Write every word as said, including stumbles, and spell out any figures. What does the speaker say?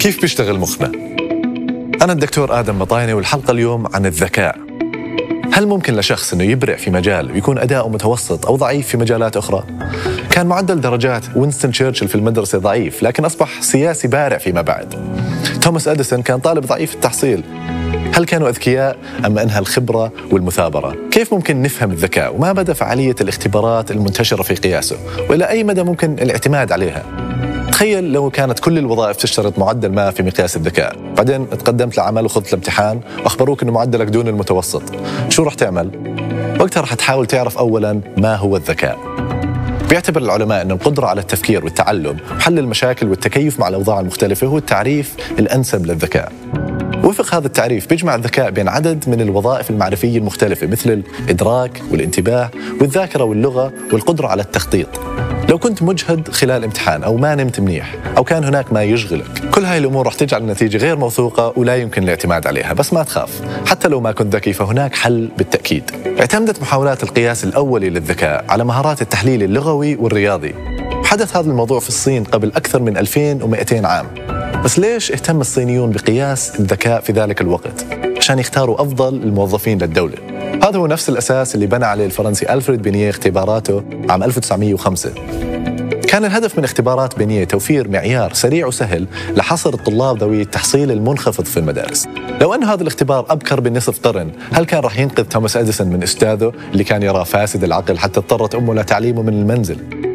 كيف بيشتغل مخنا؟ أنا الدكتور آدم بطاينة، والحلقة اليوم عن الذكاء. هل ممكن لشخص أنه يبرع في مجال ويكون أداؤه متوسط أو ضعيف في مجالات أخرى؟ كان معدل درجات وينستون تشرشل في المدرسة ضعيف، لكن أصبح سياسي بارع فيما بعد. توماس أديسون كان طالب ضعيف التحصيل. هل كانوا أذكياء أم أنها الخبرة والمثابرة؟ كيف ممكن نفهم الذكاء؟ وما مدى فعالية الاختبارات المنتشرة في قياسه؟ وإلى أي مدى ممكن الاعتماد عليها؟ تخيل لو كانت كل الوظائف تشترط معدل ما في مقياس الذكاء، بعدين تقدمت لعمل وخذت الامتحان وأخبروك أنه معدلك دون المتوسط، شو رح تعمل؟ وقتها رح تحاول تعرف أولاً ما هو الذكاء. بيعتبر العلماء أن القدرة على التفكير والتعلم وحل المشاكل والتكيف مع الأوضاع المختلفة هو التعريف الأنسب للذكاء. وفق هذا التعريف بيجمع الذكاء بين عدد من الوظائف المعرفية المختلفة، مثل الإدراك والانتباه والذاكرة واللغة والقدرة على التخطيط. لو كنت مجهد خلال امتحان أو ما نمت منيح أو كان هناك ما يشغلك، كل هاي الأمور رح تجعل النتيجة غير موثوقة ولا يمكن الاعتماد عليها. بس ما تخاف، حتى لو ما كنت ذكي فهناك حل بالتأكيد. اعتمدت محاولات القياس الأولي للذكاء على مهارات التحليل اللغوي والرياضي. حدث هذا الموضوع في الصين قبل أكثر من ألفين ومئتين عام. بس ليش اهتم الصينيون بقياس الذكاء في ذلك الوقت؟ عشان يختاروا أفضل الموظفين للدولة. هذا هو نفس الأساس اللي بنى عليه الفرنسي ألفريد بينيه اختباراته عام ألف وتسعمئة وخمسة. كان الهدف من اختبارات بينيه توفير معيار سريع وسهل لحصر الطلاب ذوي التحصيل المنخفض في المدارس. لو أن هذا الاختبار أبكر بنصف قرن، هل كان رح ينقذ توماس أديسون من أستاذه اللي كان يراه فاسد العقل حتى اضطرت أمه لتعليمه من المنزل؟